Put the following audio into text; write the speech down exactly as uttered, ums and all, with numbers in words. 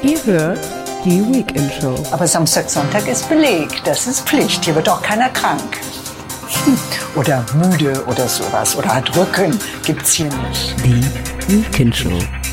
Ihr hört die Weekend Show. Aber Samstag, Sonntag ist belegt. Das ist Pflicht. Hier wird auch keiner krank. Oder müde oder sowas. Oder hat Rücken. Gibt's hier nicht. Die Weekend Show.